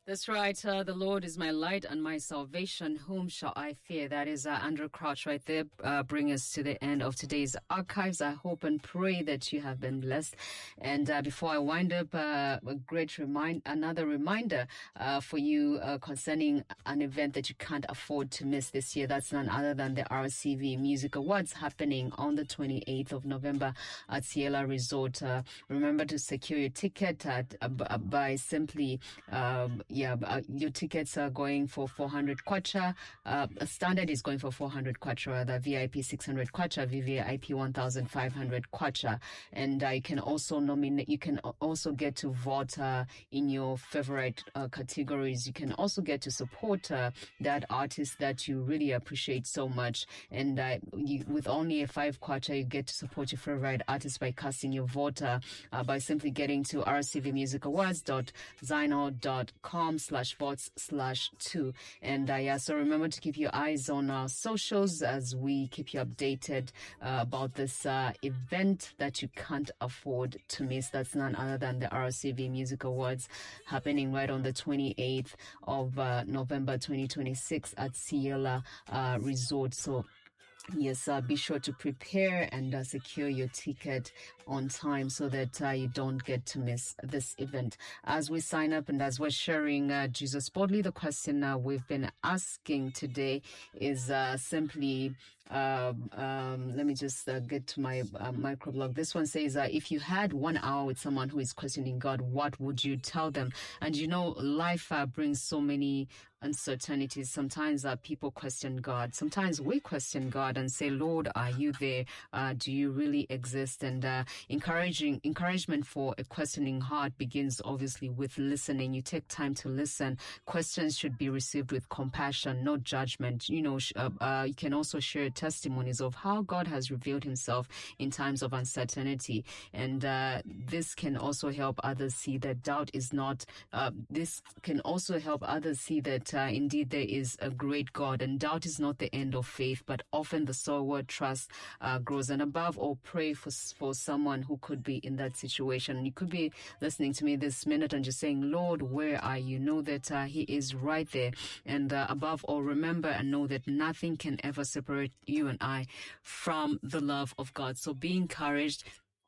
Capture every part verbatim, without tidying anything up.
That's right. Uh, the Lord is my light and my salvation. Whom shall I fear? That is uh, Andrew Crouch right there. Uh, bring us to the end of today's archives. I hope and pray that you have been blessed. And uh, before I wind up, uh, a great remind, another reminder uh, for you uh, concerning an event that you can't afford to miss this year. That's none other than the R C V Music Awards happening on the twenty-eighth of November at Ciela Resort. Uh, remember to secure your ticket at, uh, by simply um, Yeah, uh, your tickets are going for four hundred kwacha. Uh, standard is going for four hundred kwacha, the V I P six hundred kwacha, V V I P one thousand five hundred kwacha. And uh, you can also nominate, you can also get to vote uh, in your favorite uh, categories. You can also get to support uh, that artist that you really appreciate so much. And uh, you, with only a five kwacha, you get to support your favorite artist by casting your vote uh, uh, by simply getting to r c v music awards dot zino dot com slash votes slash two. And uh, yeah, so remember to keep your eyes on our socials as we keep you updated uh, about this uh, event that you can't afford to miss. That's none other than the R C V Music Awards happening right on the twenty-eighth of uh, November twenty twenty-six at Ciela uh, Resort. So yes, uh, be sure to prepare and uh, secure your ticket on time so that uh, you don't get to miss this event. As we sign up and as we're sharing uh, Jesus Boldly, the question uh, we've been asking today is uh, simply, uh, um, let me just uh, get to my uh, microblog. This one says, uh, if you had one hour with someone who is questioning God, what would you tell them? And you know, life uh, brings so many uncertainties. Sometimes uh, people question God. Sometimes we question God and say, Lord, are you there? Uh, do you really exist? And uh, encouraging encouragement for a questioning heart begins obviously with listening. You take time to listen. Questions should be received with compassion, no judgment. You know, sh- uh, uh, you can also share testimonies of how God has revealed himself in times of uncertainty. And uh, this can also help others see that doubt is not, uh, this can also help others see that uh, indeed there is a great God, and doubt is not the end of faith, but often the soil where trust uh, grows. And above all, pray for for someone who could be in that situation. You could be listening to me this minute and just saying, Lord, where are you? Know that uh, he is right there. And uh, above all, remember and know that nothing can ever separate you and I from the love of God. So be encouraged.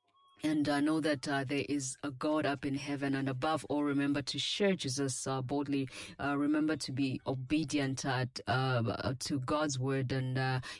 And uh, know that uh, there is a God up in heaven. And above all, remember to share Jesus uh, boldly. Uh, remember to be obedient uh, uh, to God's word. And uh,